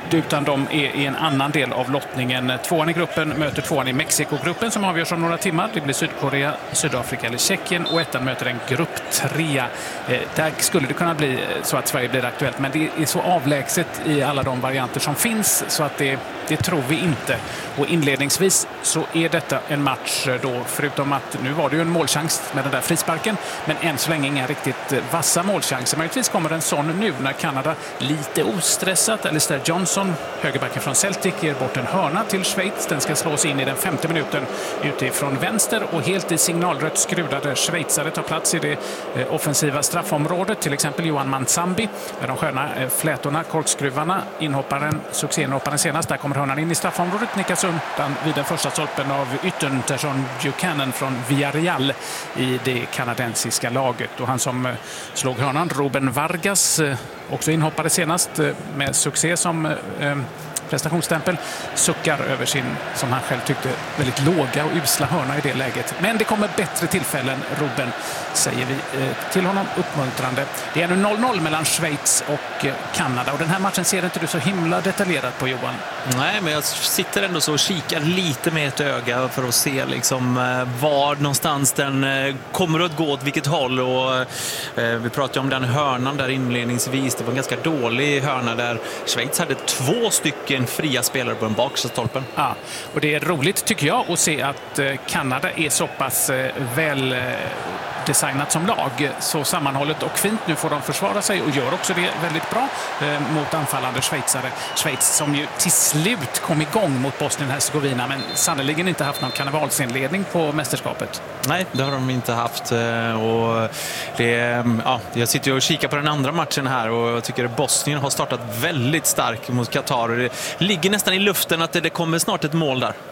utan de är i en annan del av lottningen. Tvåan i gruppen möter tvåan i Mexiko-gruppen som avgörs om några timmar. Det blir Sydkorea, Sydafrika eller Tjeckien, och ettan möter en grupp 3. Där skulle det kunna bli så att Sverige blir aktuellt, men det är så avlägset i alla de varianter som finns så att det tror vi inte. Och inledningsvis så är detta en match då, förutom att nu var det ju en målchans med den där frisparken, men än så länge inga riktigt vassa målchanser. Möjligtvis kommer en sån nu när Kanada lite ostressat, Alistair Johnson, högerbacken från Celtic, ger bort en hörna till Schweiz. Den ska slås in i den 5:e minuten utifrån vänster, och helt i signalrött skrudade schweizare tar plats i det offensiva straffområdet. Till exempel Johan Mansambi med de sköna flätorna, korkskruvarna, succéinhopparen senast. Där kommer hörnan in i straffområdet, nickas undan vid den första stolpen av yttern Terson Buchanan från Villarreal i det kanadensiska laget. Och han som slog hörnan, Ruben Vargas, också inhoppare senast med succé som prestationsstämpel, suckar över sin, som han själv tyckte, väldigt låga och usla hörna i det läget. Men det kommer bättre tillfällen, Ruben, säger vi till honom uppmuntrande. Det är nu 0-0 mellan Schweiz och Kanada, och den här matchen ser inte du så himla detaljerat på, Johan. Nej, men jag sitter ändå så och kikar lite med ett öga för att se liksom var någonstans den kommer att gå åt vilket håll, och vi pratade om den hörnan där inledningsvis. Det var en ganska dålig hörna där Schweiz hade 2 stycken fria spelare på den bakre stolpen. Ja, och det är roligt tycker jag att se att Kanada är så pass väl designat som lag, så sammanhållet och fint. Nu får de försvara sig och gör också det väldigt bra mot anfallande schweizare. Schweiz som ju till slut kom igång mot Bosnien-Herzegovina, men sannoliken inte haft någon karnevalsinledning på mästerskapet. Nej, det har de inte haft, och jag sitter och kikar på den andra matchen här, och jag tycker att Bosnien har startat väldigt starkt mot Qatar, och det ligger nästan i luften att det kommer snart ett mål där.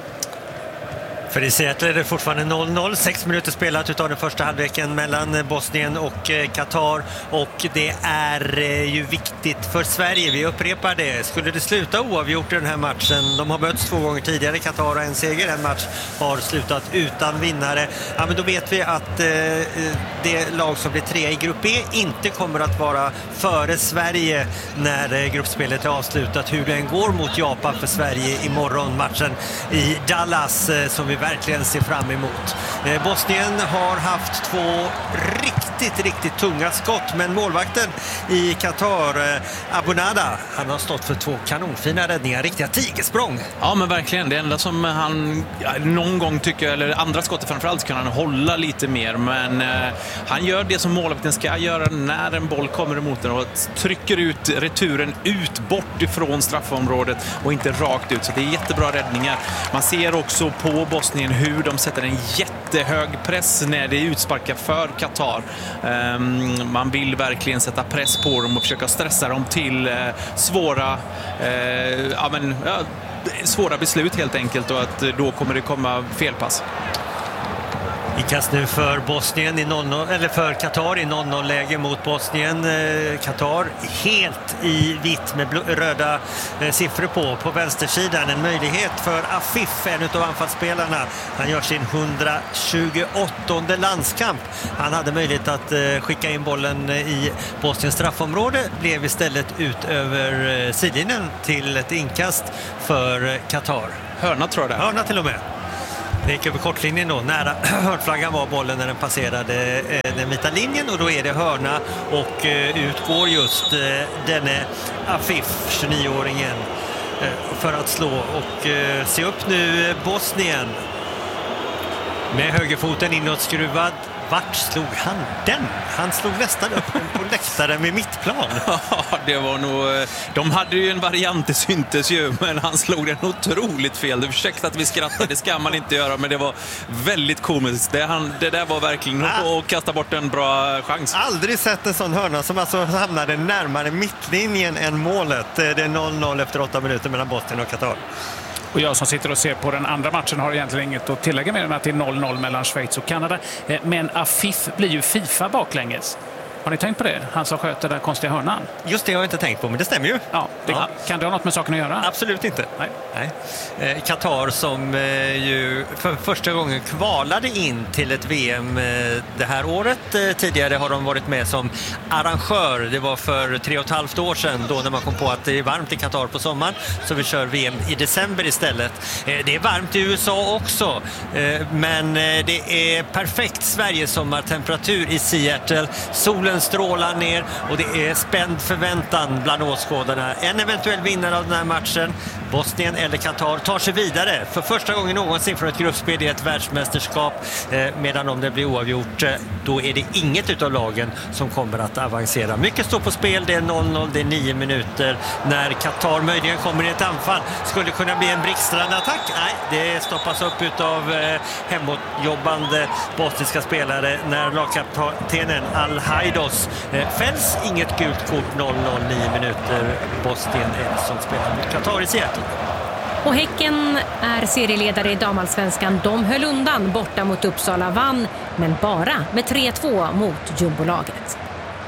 För i Seattle är det fortfarande 0-0. 6 minuter spelat utav den första halvleken mellan Bosnien och Qatar. Och det är ju viktigt för Sverige. Vi upprepar det. Skulle det sluta oavgjort i den här matchen, de har mötts 2 gånger tidigare, Qatar och en seger, en match har slutat utan vinnare. Ja, men då vet vi att det lag som blir 3 i grupp B inte kommer att vara före Sverige när gruppspelet är avslutat. Hur den går mot Japan för Sverige imorgon, matchen i Dallas som vi verkligen ser fram emot. Bosnien har haft 2 riktigt tunga skott, men målvakten i Qatar, Abunada, han har stått för 2 kanonfina räddningar, riktiga tigersprång. Ja, men verkligen. Det enda som han någon gång tycker, eller andra skottet framförallt, kan han hålla lite mer, men han gör det som målvakten ska göra när en boll kommer emot den, och trycker ut returen ut bort ifrån straffområdet och inte rakt ut, så det är jättebra räddningar. Man ser också på Bosnien hur de sätter en jättehög press när det är utsparkar för Qatar. Man vill verkligen sätta press på dem och försöka stressa dem till svåra beslut helt enkelt, och att då kommer det komma felpass. Ikast nu för Bosnien i 0-0, eller för Qatar i 0-0-läge mot Bosnien. Qatar helt i vitt med röda siffror på vänstersidan. En möjlighet för Afif, en av anfallsspelarna. Han gör sin 128:e landskamp. Han hade möjlighet att skicka in bollen i Bosniens straffområde. Blev istället ut över sidlinjen till ett inkast för Qatar. Hörna tror jag det. Hörna till och med. Det gick över kortlinjen då. Nära hörnflaggan var bollen när den passerade den vita linjen, och då är det hörna, och utgår just denne Afif, 29-åringen, för att slå. Och se upp nu Bosnien med högerfoten inåtskruvad. Vart slog han den? Han slog nästan upp den på läktaren med mittplan. Ja, det var nog... De hade ju en variant, det syntes ju, men han slog den otroligt fel. Det försökte att vi skrattade, det ska man inte göra, men det var väldigt komiskt. Det där var verkligen att kasta bort en bra chans. Aldrig sett en sån hörna som alltså hamnade närmare mittlinjen än målet. Det är 0-0 efter 8 minuter mellan Bosnien och Qatar. Och jag som sitter och ser på den andra matchen har egentligen inget att tillägga mer än att det är 0-0 mellan Schweiz och Kanada. Men Afif blir ju FIFA baklänges. Har ni tänkt på det? Han som sköter den konstiga hörnan. Just det har jag inte tänkt på, men det stämmer ju. Ja, Kan det ha något med saken att göra? Absolut inte. Nej. Qatar som ju för första gången kvalade in till ett VM det här året. Tidigare har de varit med som arrangör. Det var för 3,5 år sedan då när man kom på att det är varmt i Qatar på sommaren, så vi kör VM i december istället. Det är varmt i USA också, men det är perfekt Sverigesommartemperatur i Seattle. Solen strålar ner och det är spänd förväntan bland åskådarna. En eventuell vinnare av den här matchen, Bosnien eller Qatar, tar sig vidare för första gången någonsin från ett gruppspel i ett världsmästerskap, medan om det blir oavgjort då är det inget utav lagen som kommer att avancera. Mycket står på spel, det är 0-0, det är 9 minuter. När Qatar möjligen kommer i ett anfall skulle kunna bli en blixtrande attack. Nej, det stoppas upp utav hemåtjobbande bosniska spelare när lagkaptenen Al-Haidos fälls. Inget gult kort, 0-0, 9 minuter. Bosnien är som spelar mot Qatar i Seattle. Och Häcken är serieledare i damallsvenskan. De höll undan borta mot Uppsala, vann, men bara med 3-2 mot jumbolaget.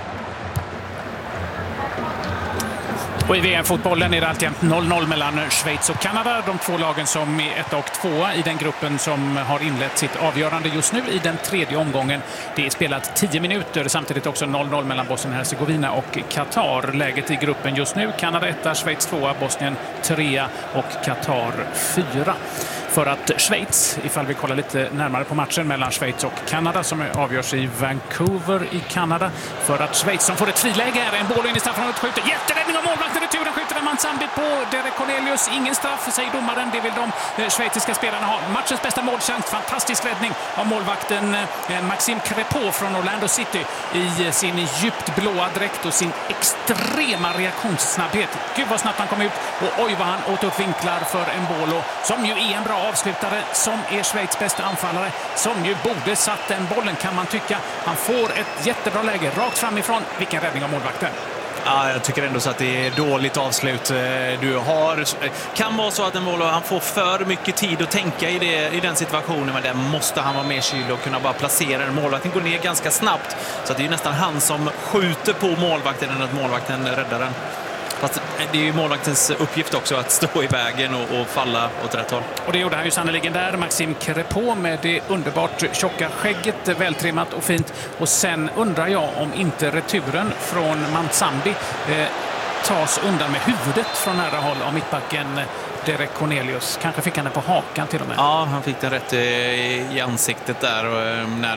Och i VM-fotbollen är det alltid 0-0 mellan Schweiz och Kanada. De två lagen som är 1 och 2 i den gruppen som har inlett sitt avgörande just nu i den tredje omgången. Det är spelat 10 minuter, samtidigt också 0-0 mellan Bosnien-Hercegovina och Qatar. Läget i gruppen just nu, Kanada 1, Schweiz 2, Bosnien 3 och Qatar 4. För att Schweiz, ifall vi kollar lite närmare på matchen mellan Schweiz och Kanada som avgörs i Vancouver i Kanada. För att Schweiz som får ett friläge här, en boll in i straffområdet, skjuter, jätteräddning av målvakten, returen skjuter en Mansambi på Derek Cornelius. Ingen straff, säger domaren, det vill de schweiziska spelarna ha. Matchens bästa målchans, fantastisk räddning av målvakten Maxime Crépeau från Orlando City i sin djupt blåa dräkt och sin extrema reaktionssnabbhet. Gud vad snabbt han kom ut och oj vad han åt upp vinklar för Embolo, som ju är en bra avslutare, som är Schweiz bästa anfallare, som ju borde satt den bollen kan man tycka. Han får ett jättebra läge rakt framifrån. Vilken räddning av målvakten. Ja, jag tycker ändå så att det är dåligt avslut. Kan vara så att en mål, han får för mycket tid att tänka i den situationen, men där måste han vara mer kylig och kunna bara placera den. Målvakten går ner ganska snabbt, så att det är nästan han som skjuter på målvakten än att målvakten räddar den. Fast det är ju målvaktens uppgift också att stå i vägen och falla åt rätt håll. Och det gjorde han ju sannoliken där, Maxime Crépeau, med det underbart tjocka skägget, vältrimmat och fint. Och sen undrar jag om inte returen från Mansambi tas undan med huvudet från nära håll av mittbacken Derek Cornelius. Kanske fick han den på hakan till och med. Ja, han fick den rätt i ansiktet där när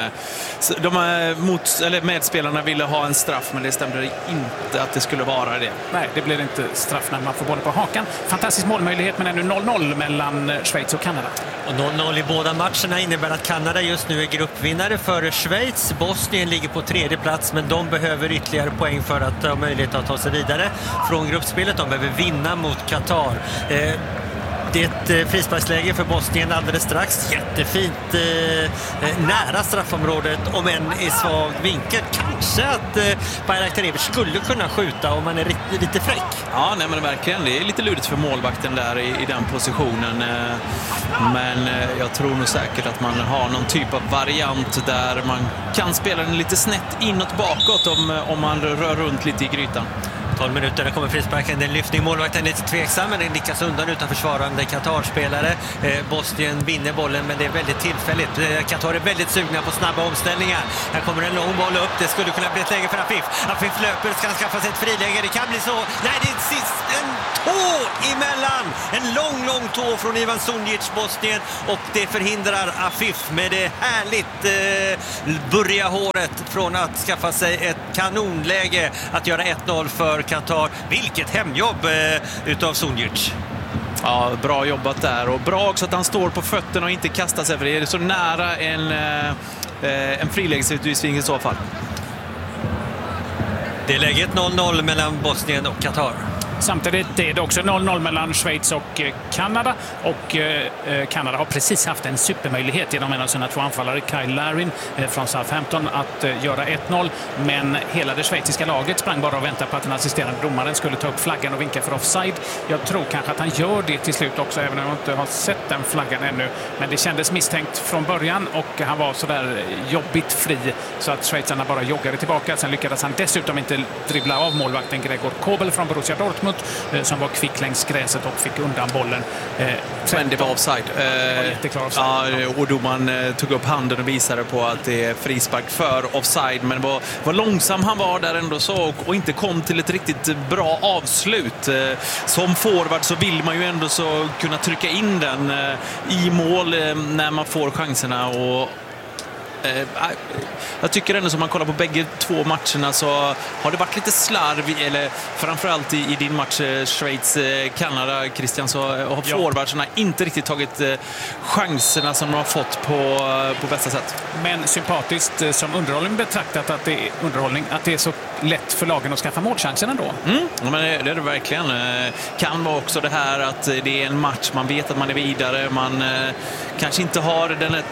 medspelarna ville ha en straff, men det stämde inte att det skulle vara det. Nej, det blir inte straff när man får bollen på hakan. Fantastisk målmöjlighet, men ännu 0-0 mellan Schweiz och Kanada. Och 0-0 i båda matcherna innebär att Kanada just nu är gruppvinnare för Schweiz. Bosnien ligger på 3:e plats, men de behöver ytterligare poäng för att ha möjlighet att ta sig vidare från gruppspelet. De behöver vinna mot Qatar. Det är ett frisparksläge för Bosnien alldeles strax. Jättefint nära straffområdet, om en i svag vinkel. Kanske att Bayraktarevic skulle kunna skjuta om man är lite fräck. Ja, nej, men verkligen. Det är lite lurigt för målvakten där i den positionen. Men jag tror nog säkert att man har någon typ av variant där man kan spela den lite snett inåt bakåt om man rör runt lite i grytan. 12 minuter, där kommer frisparken. Den lyftning, målvakten är lite tveksam, men den lickas undan utan försvarande Qatar-spelare. Bosnien vinner bollen, men det är väldigt tillfälligt. Qatar är väldigt sugna på snabba omställningar. Här kommer en lång boll upp, det skulle kunna bli ett läge för Afif. Afif löper, ska skaffa sig ett friläge, det kan bli så. Nej, det är sist en tå emellan. En lång tå från Ivan Sunjic, Bosnien, och det förhindrar Afif med det härligt burriga håret från att skaffa sig ett kanonläge att göra 1-0 för Qatar. Vilket hemjobb utav Sunjic. Ja, bra jobbat där, och bra också att han står på fötterna och inte kastar sig, för det är så nära en frilägesutvisning i så fall. Det är läget 0-0 mellan Bosnien och Qatar. Samtidigt är det också 0-0 mellan Schweiz och Kanada. Och Kanada har precis haft en supermöjlighet genom en av sina två anfallare, Kyle Larin från Southampton, att göra 1-0. Men hela det schweiziska laget sprang bara och väntade på att den assisterande domaren skulle ta upp flaggan och vinka för offside. Jag tror kanske att han gör det till slut också, även om jag inte har sett den flaggan ännu. Men det kändes misstänkt från början och han var sådär jobbigt fri så att schweizarna bara joggade tillbaka. Sen lyckades han dessutom inte dribbla av målvakten Gregor Kobel från Borussia Dortmund som var kvick längs gräset och fick undan bollen. Men det var offside. Jätteklar offside. Ja, och domaren tog upp handen och visade på att det är frispark för offside. Men vad långsam han var där ändå så och inte kom till ett riktigt bra avslut. Som forward så vill man ju ändå så kunna trycka in den i mål när man får chanserna. Och jag tycker ändå som man kollar på bägge två matcherna så har det varit lite slarv, eller framförallt i din match Schweiz-Kanada, Christian, så har forwardsarna inte riktigt tagit chanserna som de har fått på bästa sätt. Men sympatiskt som underhållning betraktat att det är så lätt för lagen att skaffa målchanserna då. Men det är det verkligen. Kan vara också det här att det är en match, man vet att man är vidare, man kanske inte har den här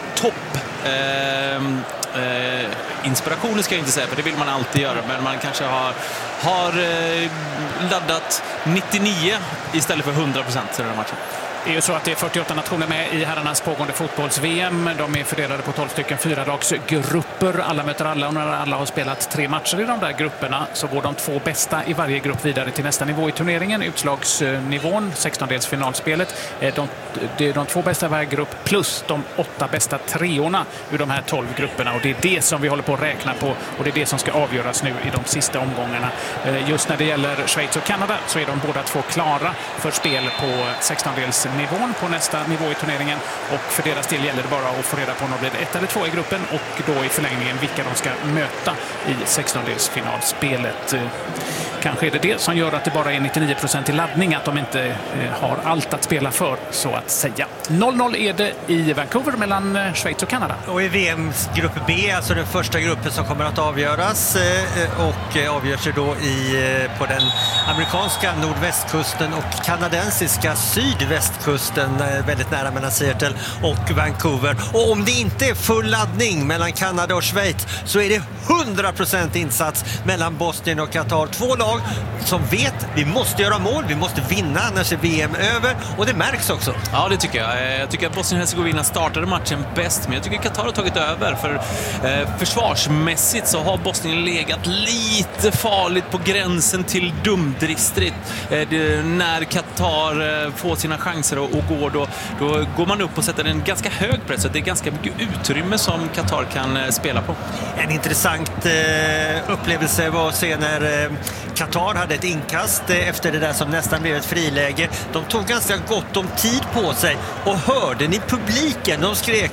inspirationen ska jag inte säga, för det vill man alltid göra, men man kanske har laddat 99 istället för 100% i den här matchen. Det är ju så att det är 48 nationer med i herrarnas pågående fotbolls-VM. De är fördelade på 12 stycken 4-dagsgrupper. Alla möter alla och när alla har spelat 3 matcher i de där grupperna så går de 2 bästa i varje grupp vidare till nästa nivå i turneringen. Utslagsnivån, 16-delsfinalspelet. Det är de 2 bästa i varje grupp plus de 8 bästa treorna ur de här 12 grupperna. Och det är det som vi håller på att räkna på och det är det som ska avgöras nu i de sista omgångarna. Just när det gäller Schweiz och Kanada så är de båda 2 klara för spel på 16-dels nivån på nästa nivå i turneringen och för deras del gäller det bara att få reda på om det blir 1 eller 2 i gruppen och då i förlängningen vilka de ska möta i 16-delsfinalspelet. Kanske är det som gör att det bara är 99% i laddning, att de inte har allt att spela för, så att säga. 0-0 är det i Vancouver mellan Schweiz och Kanada. Och i VMs grupp B, alltså den första gruppen som kommer att avgöras och avgörs då på den amerikanska nordvästkusten och kanadensiska sydvästkusten, väldigt nära mellan Seattle och Vancouver. Och om det inte är full laddning mellan Kanada och Schweiz så är det 100% insats mellan Bosnien och Qatar. 2 lag som vet vi måste göra mål, vi måste vinna annars är VM över, och det märks också. Ja, det tycker jag. Jag tycker att Bosnien-Hercegovina startade matchen bäst, men jag tycker att Qatar har tagit över, för försvarsmässigt så har Bosnien legat lite farligt på gränsen till dumdristigt. När Qatar får sina chanser och går, då går man upp och sätter en ganska hög press, så det är ganska mycket utrymme som Qatar kan spela på. En intressant upplevelse var att se när Qatar hade ett inkast efter det där som nästan blev ett friläge. De tog ganska gott om tid på sig och hörde ni publiken? De skrek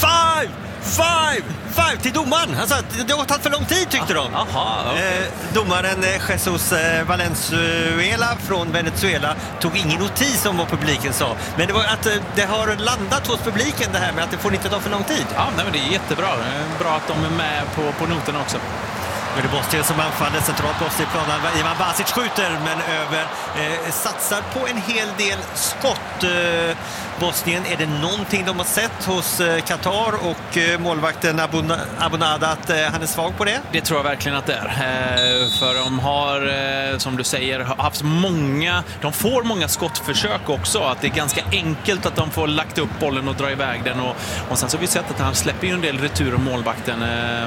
5 till domaren. Alltså, det har tagit för lång tid tyckte de. Domaren Jesus Valenzuela från Venezuela tog ingen notis om vad publiken sa. Men det var att det har landat hos publiken det här med att det får inte ta för lång tid. Ja, nej, men det är jättebra. Bra att de är med på noterna också. Nu är det Bosnien som anfaller centralt Bosnien i planen. Ivan Basic skjuter men över. Satsar på en hel del skott. Bosnien, är det någonting de har sett hos Qatar och målvakten Abunada att han är svag på det? Det tror jag verkligen att det är. För de har, som du säger, haft de får många skottförsök också. Att det är ganska enkelt att de får lagt upp bollen och dra iväg den. Och sen så har vi sett att han släpper ju en del retur om målvakten.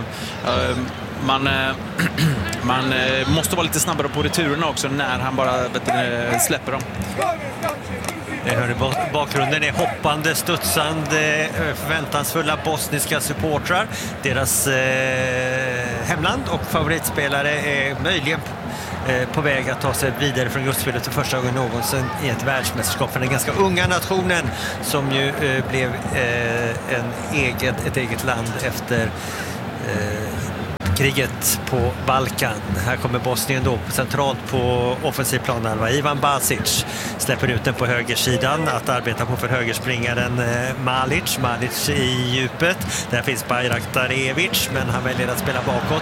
Man måste vara lite snabbare på returerna också när han bara släpper dem. Det hör i bakgrunden är hoppande, studsande, förväntansfulla bosniska supportrar. Deras hemland och favoritspelare är möjligen på väg att ta sig vidare från gruppspelet för första gången någonsin i ett världsmästerskap för den ganska unga nationen som ju blev ett eget land efter kriget på Balkan. Här kommer Bosnien då centralt på offensiv planhalva. Ivan Basic släpper ut den på högersidan att arbeta på för högerspringaren Malic. Malic i djupet. Där finns Bayraktarevic, men han väljer att spela bakåt.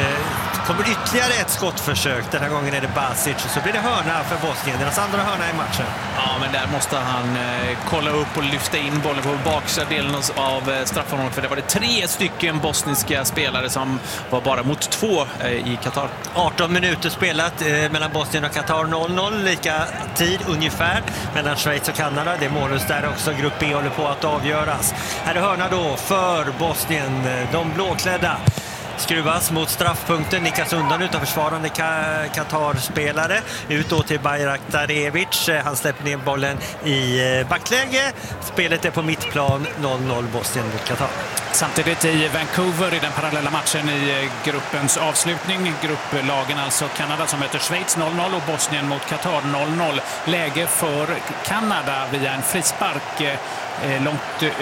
Kommer ytterligare ett skottförsök. Den här gången är det Basic och så blir det hörna för Bosnien. Deras andra hörna i matchen. Ja, men där måste han kolla upp och lyfta in bollen på baksida delen av straffområdet. För det var det 3 stycken bosniska spelare som var bara mot 2 i Qatar. 18 minuter spelat mellan Bosnien och Qatar, 0-0. Lika tid ungefär mellan Schweiz och Kanada. Det är målus där också. Grupp B håller på att avgöras. Här är hörna då för Bosnien. De blåklädda skruvas mot straffpunkten, nickas undan utan försvarande Qatar-spelare. Ut då till Bayraktarevic. Han släpper ner bollen i backläge. Spelet är på mittplan, 0-0 Bosnien mot Qatar. Samtidigt i Vancouver i den parallella matchen i gruppens avslutning. Grupplagen alltså Kanada som möter Schweiz 0-0 och Bosnien mot Qatar 0-0. Läge för Kanada via en frispark långt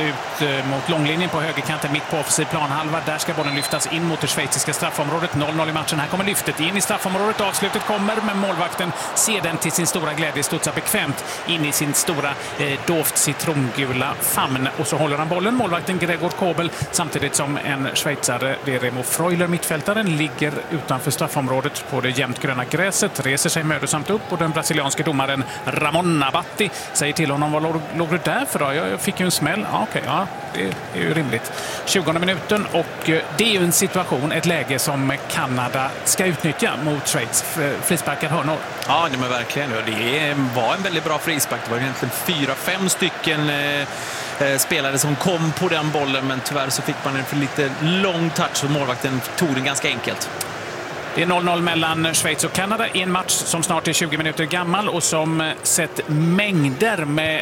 ut mot långlinjen på högerkanten mitt på offensiv planhalva. Där ska bollen lyftas in mot det schweiziska straffområdet. 0-0 i matchen. Här kommer lyftet in i straffområdet. Avslutet kommer, men målvakten ser den till sin stora glädje studsa bekvämt in i sin stora dovt citrongula famn. Och så håller han bollen, målvakten Gregor Kobel, samtidigt som en schweizare, det är Remo Freuler, mittfältaren, ligger utanför straffområdet på det jämnt gröna gräset, reser sig mödosamt upp och den brasilianske domaren Ramon Nabatti säger till honom: vad låg du där för då? Jag fick ju en smäll. Ja, okej, ja, det är ju rimligt. 20:e minuten och det är ju en situation, ett läge som Kanada ska utnyttja mot Schweiz. Frisparkar hörnor. Ja, men verkligen. Det var en väldigt bra frispark. Det var egentligen 4-5 stycken spelare som kom på den bollen, men tyvärr så fick man en för lite lång touch och målvakten tog den ganska enkelt. Det är 0-0 mellan Schweiz och Kanada i en match som snart är 20 minuter gammal och som sett mängder med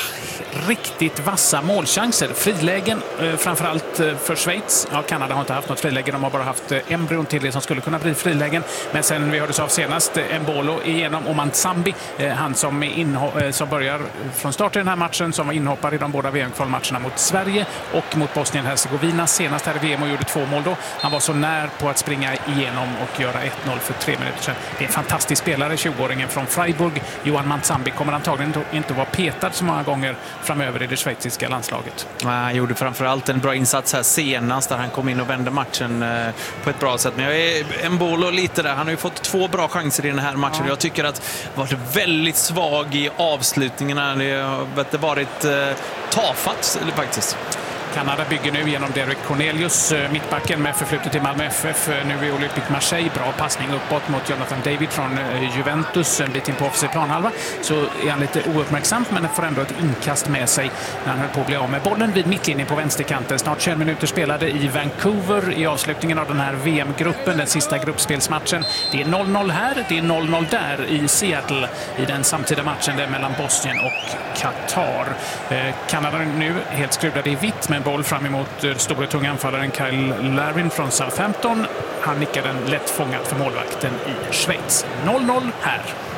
riktigt vassa målchanser. Frilägen framförallt för Schweiz. Ja, Kanada har inte haft något friläge. De har bara haft embryon till det som skulle kunna bli frilägen. Men sen vi hördes av senast Embolo igenom och Mantsambi, han som börjar från start i den här matchen, som var inhoppare i de båda VM-kvalmatcherna mot Sverige och mot Bosnien-Hercegovina. Senast här i VM och gjorde 2 mål då. Han var så när på att springa igenom och göra 1-0 för 3 minuter sedan. Det är en fantastisk spelare, 20-åringen från Freiburg. Johan Mantsambi kommer antagligen inte vara petad så många gånger framöver i det schweiziska landslaget. Han gjorde framförallt en bra insats här senast där han kom in och vände matchen på ett bra sätt. Men jag är Embolo lite där. Han har ju fått 2 bra chanser i den här matchen. Ja. Jag tycker att han varit väldigt svag i avslutningarna. Det har varit tafatt faktiskt. Kanada bygger nu genom Derek Cornelius, mittbacken med förflutet i Malmö FF, nu i Olympique Marseille. Bra passning uppåt mot Jonathan David från Juventus, en bit in på offensiv planhalva. Så är han lite ouppmärksam, men får ändå ett inkast med sig när han höll på att bli av med bollen vid mittlinjen på vänsterkanten. Snart 21 minuter spelade i Vancouver i avslutningen av den här VM-gruppen, den sista gruppspelsmatchen. Det är 0-0 här, det är 0-0 där i Seattle i den samtida matchen där mellan Bosnien och Qatar. Kanada nu helt skruvade i vitt med boll fram emot stora tunga anfallaren Kyle Larvin från Southampton. Han nickar den lätt fångat för målvakten i Schweiz. 0-0 här.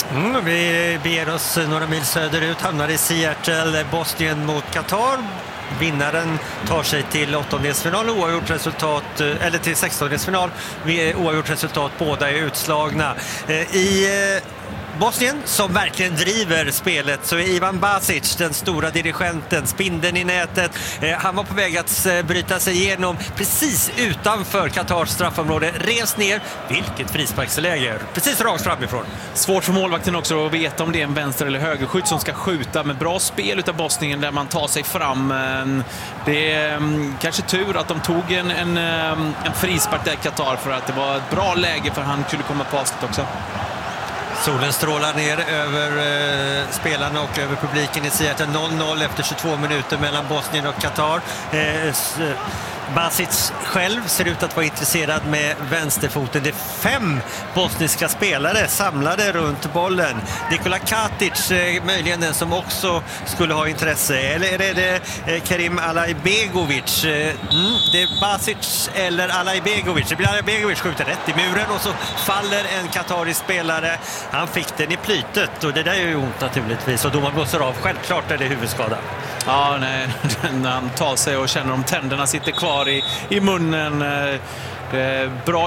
Vi beger oss några mil söderut, hamnar i Seattle, Bosnien mot Qatar. Vinnaren tar sig till 8-delsfinal, oavgjort resultat, eller till 16-delsfinal. Oavgjort resultat, båda är utslagna. I Bosnien, som verkligen driver spelet, så är Ivan Basic den stora dirigenten, spindeln i nätet. Han var på väg att bryta sig igenom precis utanför Qatars straffområde. Revs ner, vilket frisparksläge. Precis rakt framifrån. Svårt för målvakten också att veta om det är en vänster- eller högerskytt som ska skjuta, med bra spel utav Bosnien där man tar sig fram. Det är kanske tur att de tog en frispark där i Qatar, för att det var ett bra läge för han skulle komma på avslut också. Solen strålar ner över spelarna och över publiken i Seattle. 0-0 efter 22 minuter mellan Bosnien och Qatar. Basic själv ser ut att vara intresserad med vänsterfoten. Det är 5 bosniska spelare samlade runt bollen. Nikola Katic, möjligen den som också skulle ha intresse. Eller är det Kerim Alaibegovic? Det är Basic eller Alaibegovic. Det blir Alaibegovic, skjuter rätt i muren och så faller en qatarisk spelare. Han fick den i plytet och det där är ju ont naturligtvis. Och domaren blåser av. Självklart är det huvudskada. Ja, nej, när han tar sig och känner om tänderna sitter kvar i munnen. Bra